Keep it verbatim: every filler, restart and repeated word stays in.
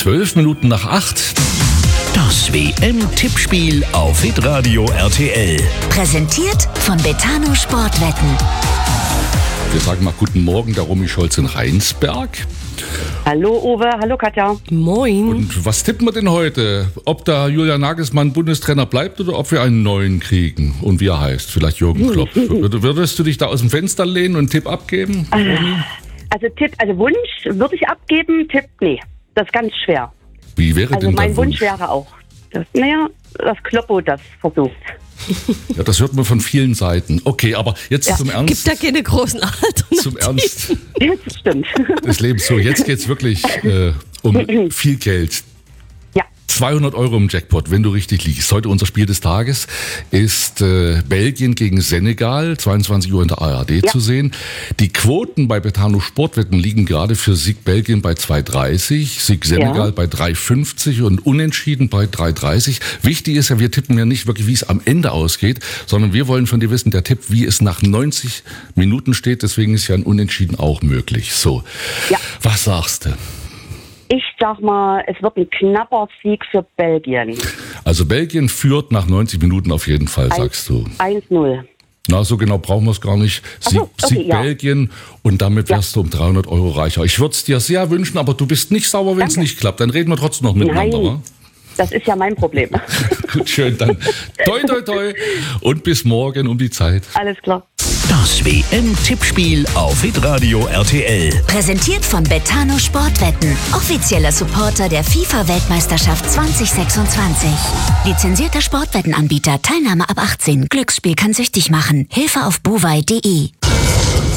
Zwölf Minuten nach acht. Das W M-Tippspiel auf Hitradio R T L. Präsentiert von Betano Sportwetten. Wir sagen mal guten Morgen, der Romy Scholz in Rheinsberg. Hallo Uwe, hallo Katja. Moin. Und was tippen wir denn heute? Ob da Julian Nagelsmann Bundestrainer bleibt oder ob wir einen neuen kriegen? Und wie er heißt? Vielleicht Jürgen Klopp. Würdest du dich da aus dem Fenster lehnen und einen Tipp abgeben? Also Tipp, also Wunsch würde ich abgeben, Tipp, nee. Das ist ganz schwer. Wie wäre Also denn mein dein Wunsch wäre auch, dass, naja, dass Kloppo das versucht. Ja, das hört man von vielen Seiten. Okay, aber jetzt Ja. zum Ernst. Gibt da keine großen Alternativen? Zum Ernst Das stimmt. des Lebens. So, jetzt geht's wirklich äh, um viel Geld. Ja. zweihundert Euro im Jackpot, wenn du richtig liegst. Heute unser Spiel des Tages ist äh, Belgien gegen Senegal, zweiundzwanzig Uhr in der A R D Ja. zu sehen. Die Quoten bei Betano Sportwetten liegen gerade für Sieg Belgien bei zwei Komma dreißig, Sieg Senegal Ja. bei drei Komma fünfzig und Unentschieden bei drei Komma dreißig. Wichtig ist ja, wir tippen ja nicht wirklich, wie es am Ende ausgeht, sondern wir wollen von dir wissen, der Tipp, wie es nach neunzig Minuten steht. Deswegen ist ja ein Unentschieden auch möglich. So, Ja. was sagst du? Ich sag mal, es wird ein knapper Sieg für Belgien. Also Belgien führt nach neunzig Minuten auf jeden Fall, sagst du. eins null. Na, so genau brauchen wir es gar nicht. Ach Sieg, so, okay, Sieg ja. Belgien und damit wärst du um dreihundert Euro reicher. Ich würde es dir sehr wünschen, aber du bist nicht sauer, wenn es Danke. nicht klappt. Dann reden wir trotzdem noch miteinander. Nein. Wa? Das ist ja mein Problem. Gut, schön, dann toi, toi, toi und bis morgen um die Zeit. Alles klar. Das W M-Tippspiel auf Hitradio R T L. Präsentiert von Betano Sportwetten. Offizieller Supporter der FIFA-Weltmeisterschaft zwanzig sechsundzwanzig. Lizenzierter Sportwettenanbieter. Teilnahme ab achtzehn. Glücksspiel kann süchtig machen. Hilfe auf bovai punkt de.